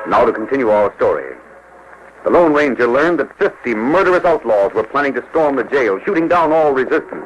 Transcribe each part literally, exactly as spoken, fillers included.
Now to continue our story. The Lone Ranger learned that fifty murderous outlaws were planning to storm the jail, shooting down all resistance.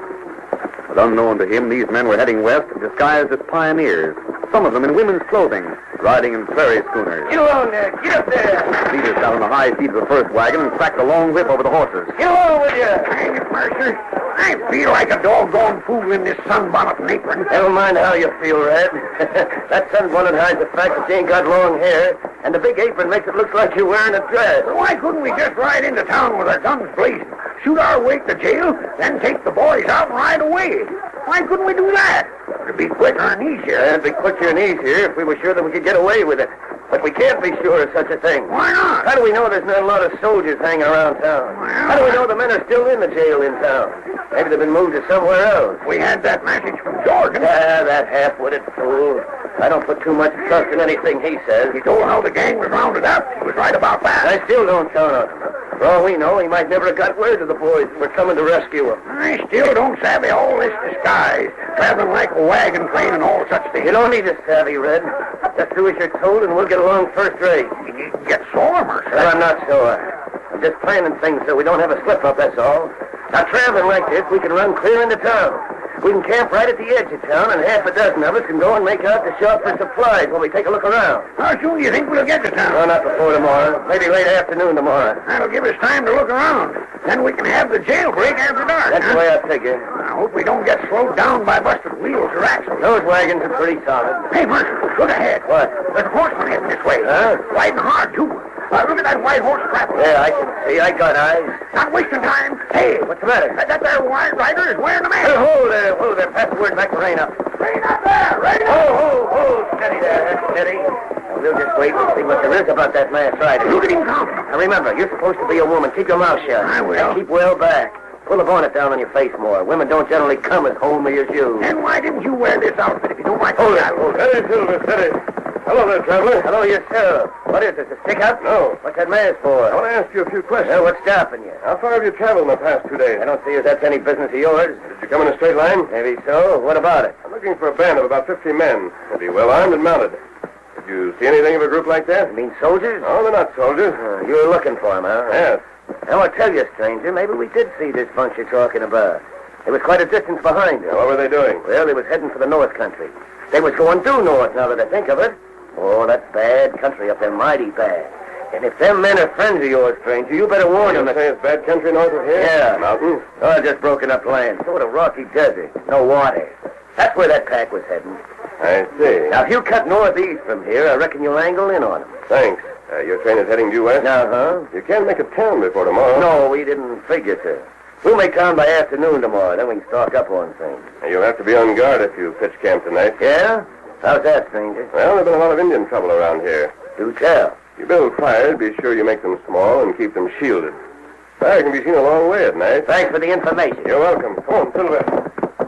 But unknown to him, these men were heading west, disguised as pioneers, some of them in women's clothing, riding in ferry schooners. Get along there. Get up there. Leaders sat on the high seat of the first wagon and cracked a long whip over the horses. Get along with you. Hang it, Mercer. I feel like a doggone fool in this sunbonnet and apron. Never mind how you feel, Red. That sunbonnet hides the fact that you ain't got long hair, and the big apron makes it look like you're wearing a dress. Well, why couldn't we just ride into town with our guns blazing, shoot our way to jail, then take the boys out and ride away? Why couldn't we do that? It'd be quicker and easier. It'd be quicker and easier if we were sure that we could get away with it. But we can't be sure of such a thing. Why not? How do we know there's not a lot of soldiers hanging around town? Well, How do we know the men are still in the jail in town? Maybe they've been moved to somewhere else. We had that message from Jordan. Ah, that half-witted fool. I don't put too much trust in anything he says. He told how the gang was rounded up. He was right about that. I still don't count on him. For all we know, he might never have got word to the boys that were coming to rescue him. I still don't savvy all this disguise, traveling like a wagon train and all such things. You don't need to savvy, Red. Just do as you're told and we'll get along first rate. You get sore, Mercer. Well, I'm not sore. I'm just planning things so we don't have a slip-up, that's all. Now, traveling like this, we can run clear into town. We can camp right at the edge of town, and half a dozen of us can go and make out the shop for supplies while we take a look around. How soon do you think we'll get to town? No, not before tomorrow. Maybe late afternoon tomorrow. That'll give us time to look around. Then we can have the jailbreak after dark. That's huh? the way I figure. I hope we don't get slowed down by busted wheels or axles. Those wagons are pretty solid. Hey, Mercer, look ahead. What? There's a horseman heading this way. Huh? Riding hard, too. Uh, look at that white horse trapping. Yeah, I can see. I got eyes. Not wasting time. Hey, What's the matter? that, that there white rider is wearing a Hey, mask. hold there, hold there. Pass the word back to rein up. Rein up there, rein Oh, up. oh, oh, steady there. That's steady. Now, we'll just wait and see what there is about that masked rider. Look at him come. Now, remember, you're supposed to be a woman. Keep your mouth shut. I will. And keep well back. Pull the bonnet down on your face more. Women don't generally come as homely as you. Then why didn't you wear this outfit if you don't like Hold it? it, hold it. Steady, Silver, steady. Hello there, traveler. Hello, yourself. What is this, a stick-up? No. What's that mask for? I want to ask you a few questions. Well, what's stopping you? How far have you traveled in the past two days? I don't see as that's any business of yours. Did you come in a straight line? Maybe so. What about it? I'm looking for a band of about fifty men. They'll be well armed and mounted. Did you see anything of a group like that? You mean soldiers? No, they're not soldiers. Uh, you were looking for them, huh? Yes. Now, I'll tell you, stranger, maybe we did see this bunch you're talking about. It was quite a distance behind us. Now, what were they doing? Well, they was heading for the north country. They was going due north, now that I think of it. Oh, that's bad country up there, mighty bad. And if them men are friends of yours, stranger, you better warn them You that... say it's bad country north of here? Yeah. Mountains? Oh, just broken up land. Sort of rocky desert. No water. That's where that pack was heading. I see. Now, if you cut northeast from here, I reckon you'll angle in on them. Thanks. Uh, your train is heading due west? Uh-huh. You can't make a town before tomorrow. No, we didn't figure to. We'll make town by afternoon tomorrow, then we can stock up on things. You'll have to be on guard if you pitch camp tonight. Yeah? How's that, stranger? Well, there's been a lot of Indian trouble around here. Do tell. You build fires, be sure you make them small and keep them shielded. Fire can be seen a long way at night. Thanks for the information. You're welcome. Come on, Silver.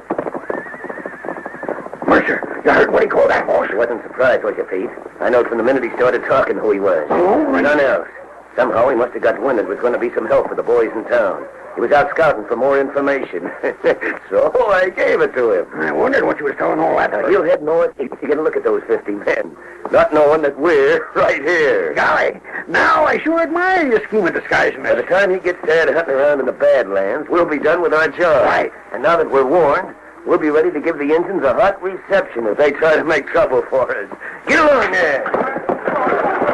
Mercer, you heard what he called that horse? I wasn't surprised, was you, Pete? I knowed from the minute he started talking who he was. Oh, I- None else. Somehow he must have got wind there was going to be some help for the boys in town. He was out scouting for more information. So I gave it to him. I wondered what you was telling all that Now, for. he'll head north to get a look at those fifty men, not knowing that we're right here. Golly, now I sure admire your scheme of disguising By the us. time he gets tired of hunting around in the Badlands, we'll be done with our job. Right. And now that we're warned, we'll be ready to give the Indians a hot reception if they try to make trouble for us. Get along there.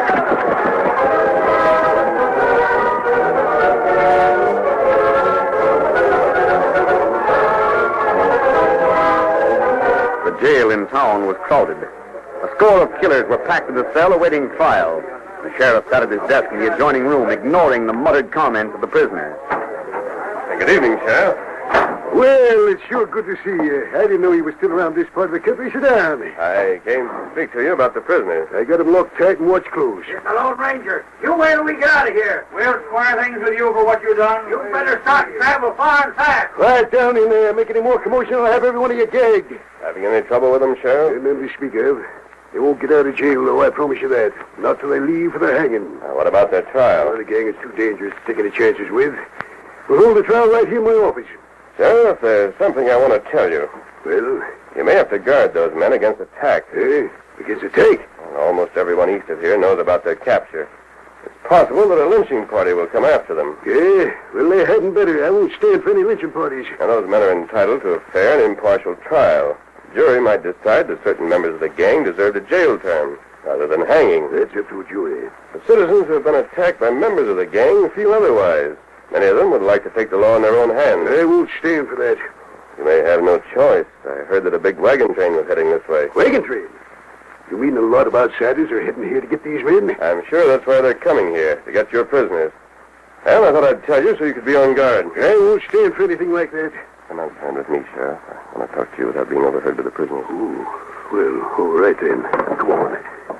The jail in town was crowded. A score of killers were packed in the cell awaiting trial. The sheriff sat at his desk in the adjoining room, ignoring the muttered comments of the prisoners. Good evening, Sheriff. Well, it's sure good to see you. I didn't know you were still around this part of the country. Sit down. I came to speak to you about the prisoners. I got them locked tight and watch close. It's the Lone Ranger. You wait till we get out of here. We'll square things with you for what you've done. You better start and travel far and fast. Quiet down in there. Make any more commotion, I'll have every one of you gagged. Having any trouble with them, Sheriff? None to speak of. They won't get out of jail, though, I promise you that. Not till they leave for the hanging. Now, what about their trial? Well, the gang is too dangerous to take any chances with. We'll hold the trial right here in my office. Sheriff, there's something I want to tell you. Well, You may have to guard those men against attack. eh, against attack. Almost everyone east of here knows about their capture. It's possible that a lynching party will come after them. Yeah, well, they hadn't better. I won't stand for any lynching parties. And those men are entitled to a fair and impartial trial. The jury might decide that certain members of the gang deserved a jail term rather than hanging. That's up to a jury. The citizens who have been attacked by members of the gang feel otherwise. Many of them would like to take the law in their own hands. I won't stand for that. You may have no choice. I heard that a big wagon train was heading this way. Wagon train? You mean a lot of outsiders are heading here to get these men? I'm sure that's why they're coming here, to get your prisoners. And I thought I'd tell you so you could be on guard. I won't stand for anything like that. Come outside with me, Sheriff. I want to talk to you without being overheard by the prisoners. Ooh, well, all right then. Come on.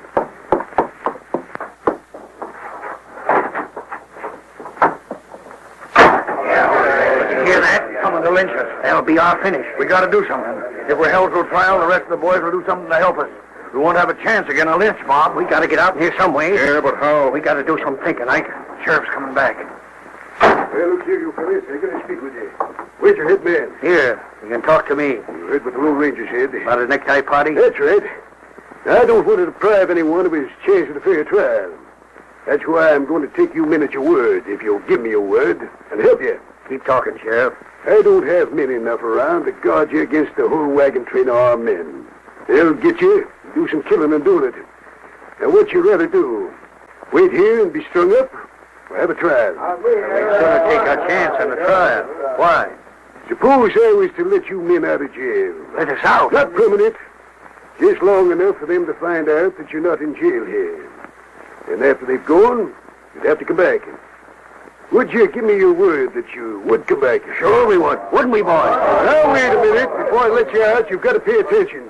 Hear that? Coming to lynch us. That'll be our finish. We got to do something. If we're held to a trial, the rest of the boys will do something to help us. We won't have a chance against a lynch mob. We got to get out here some way. Yeah, but how? We got to do some thinking, Ike. Sheriff's coming back. Well, look here, you fellas. I'm going to speak with you. Where's your head man? Here, you can talk to me. You heard what the Lone Ranger said. About his necktie party? That's right. I don't want to deprive anyone of his chance at a fair trial. That's why I'm going to take you men at your word, if you'll give me your word, and help you. Keep talking, Sheriff. I don't have men enough around to guard you against the whole wagon train of our men. They'll get you, do some killing and do it. Now, what you rather do? Wait here and be strung up, or have a trial? We're going to take our chance on the trial. Why? Suppose I was to let you men out of jail. Let us out. Not permanent. Just long enough for them to find out that you're not in jail here. And after they've gone, you'd have to come back. Would you give me your word that you would come back? Sure we would. Wouldn't we, boys? Now, wait a minute. Before I let you out, you've got to pay attention.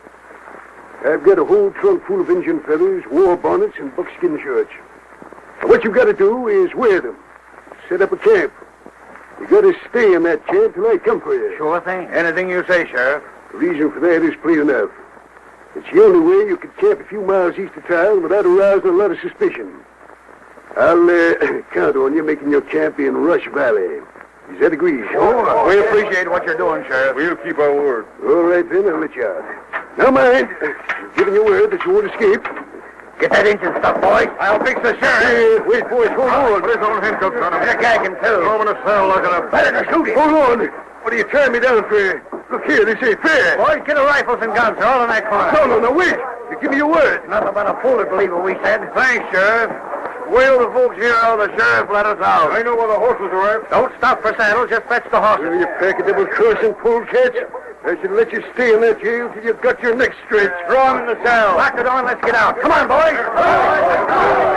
I've got a whole trunk full of Indian feathers, war bonnets, and buckskin shirts. Now, what you've got to do is wear them. Set up a camp. You got to stay in that camp till I come for you. Sure thing. Anything you say, Sheriff. The reason for that is plain enough. It's the only way you could camp a few miles east of town without arousing a lot of suspicion. I'll uh, count on you making your camp in Rush Valley. Is that agreed? Sure. We appreciate what you're doing, Sheriff. We'll keep our word. All right, then. I'll let you out. Now, mind, you've given your word that you won't escape. Get that engine stuff, boys. I'll fix the Hey, sheriff. wait, boys, hold on. Put his own handcuffs on him. They're gagging, too. Throw him in a cell, lock it up. Better to shoot him. Hold on. What are you tying me down for? Look here, this ain't fair. Boys, get the rifles and guns. They're all in that corner. No, no, no, wait. You give me your word. Nothing but a fool to believe what we said. Thanks, Sheriff. Wheel the folks here or the sheriff let us out. I know where the horses are at. Don't stop for saddles. Just fetch the horses. Well, you pack of double crossing polecats. I should let you stay in that jail till you've got your neck stretched. Throw him in the cell. Lock the door and let's get out. Come on, boys.